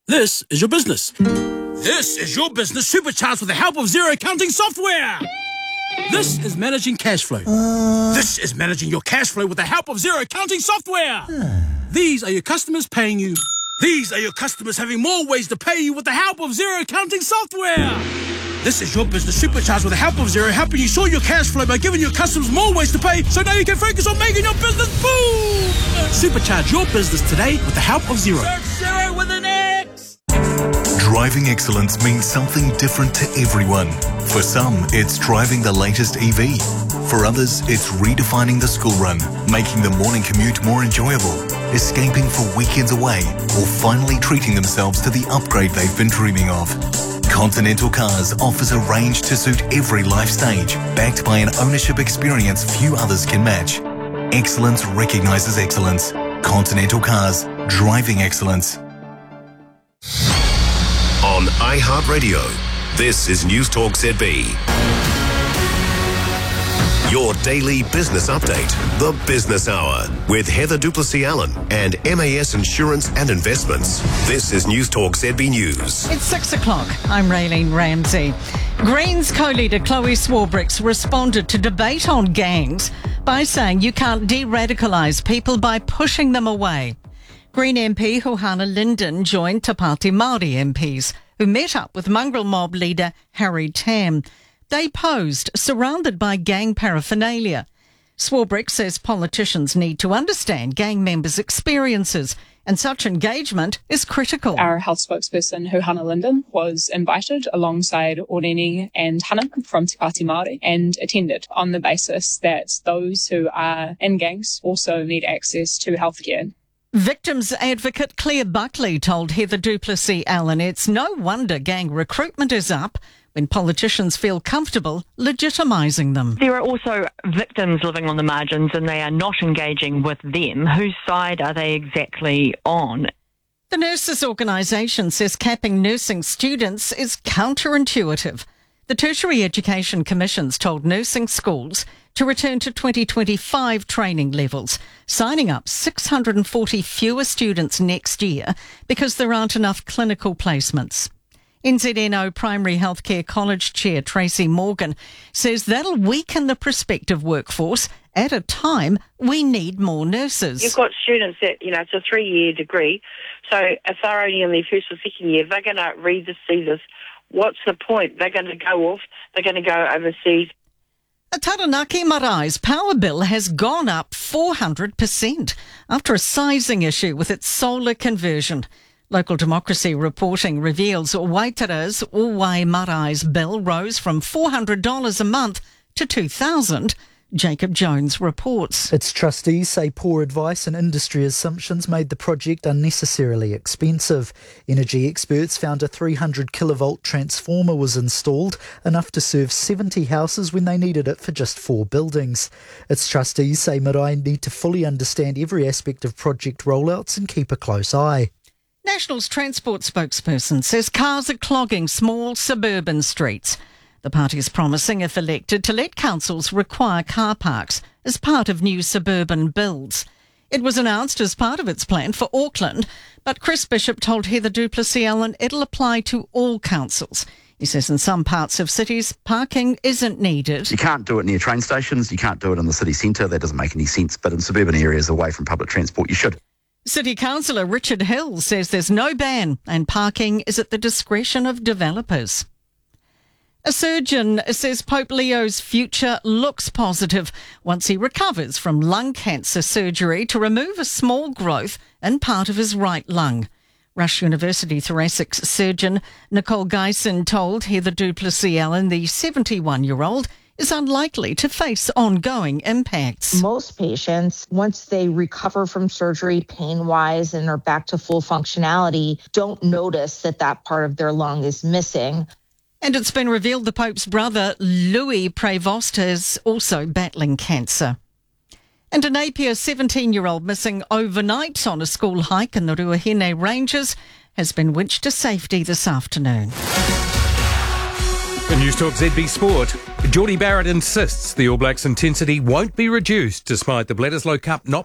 This is your business. This is your business supercharged with the help of Xero accounting software. This is managing cash flow. This is managing your cash flow with the help of Xero accounting software. These are your customers paying you. These are your customers having more ways to pay you with the help of Xero accounting software. This is your business supercharged with the help of Xero, helping you sort your cash flow by giving your customers more ways to pay, so now you can focus on making your business boom. Supercharge your business today with the help of Xero. Search Xero with an X. Driving excellence means something different to everyone. For some, it's driving the latest EV. For others, it's redefining the school run, making the morning commute more enjoyable, escaping for weekends away, or finally treating themselves to the upgrade they've been dreaming of. Continental Cars offers a range to suit every life stage, backed by an ownership experience few others can match. Excellence recognises excellence. Continental Cars, driving excellence. On iHeartRadio, this is News Talk ZB. Your daily business update, The Business Hour, with Heather Duplessis-Allen and MAS Insurance and Investments. This is News Talk ZB News. It's 6 o'clock. I'm Raylene Ramsey. Greens co-leader Chloe Swarbricks responded to debate on gangs by saying you can't de-radicalise people by pushing them away. Green MP Huhana Linden joined Te Pāti Māori MPs who met up with mongrel mob leader Harry Tam. They posed surrounded by gang paraphernalia. Swarbrick says politicians need to understand gang members' experiences and such engagement is critical. Our health spokesperson, Huhana Linden, was invited alongside Oreni and Hana from Te Pāti Māori and attended on the basis that those who are in gangs also need access to healthcare. Victims advocate Claire Buckley told Heather Duplessis-Allen it's no wonder gang recruitment is up when politicians feel comfortable legitimising them. There are also victims living on the margins and they are not engaging with them. Whose side are they exactly on? The Nurses Organisation says capping nursing students is counterintuitive. The Tertiary Education Commission's told nursing schools to return to 2025 training levels, signing up 640 fewer students next year because there aren't enough clinical placements. NZNO Primary Healthcare College Chair Tracy Morgan says that'll weaken the prospective workforce at a time we need more nurses. You've got students that, it's a 3-year degree, so if they're only in their first or second year, they're going to read this, see this. What's the point? They're going to go off, they're going to go overseas. A Taranaki Marai's power bill has gone up 400% after a sizing issue with its solar conversion. Local Democracy reporting reveals Waitara's Owai Marai's bill rose from $400 a month to $2,000. Jacob Jones reports. Its trustees say poor advice and industry assumptions made the project unnecessarily expensive. Energy experts found a 300 kilovolt transformer was installed, enough to serve 70 houses when they needed it for just 4 buildings. Its trustees say Marae need to fully understand every aspect of project rollouts and keep a close eye. National's transport spokesperson says cars are clogging small suburban streets. The party is promising, if elected, to let councils require car parks as part of new suburban builds. It was announced as part of its plan for Auckland, but Chris Bishop told Heather Duplessis-Allen it'll apply to all councils. He says in some parts of cities, parking isn't needed. You can't do it near train stations, you can't do it in the city centre, that doesn't make any sense, but in suburban areas away from public transport, you should. City Councillor Richard Hill says there's no ban and parking is at the discretion of developers. A surgeon says Pope Leo's future looks positive once he recovers from lung cancer surgery to remove a small growth in part of his right lung. Rush University thoracic surgeon Nicole Geisen told Heather Duplessis-Allen the 71-year-old is unlikely to face ongoing impacts. Most patients, once they recover from surgery pain-wise and are back to full functionality, don't notice that part of their lung is missing. And it's been revealed the Pope's brother, Louis Prevost, is also battling cancer. And a Napier 17-year-old missing overnight on a school hike in the Ruahine Ranges has been winched to safety this afternoon. In News Talk ZB Sport, Geordie Barrett insists the All Blacks' intensity won't be reduced despite the Bledisloe Cup not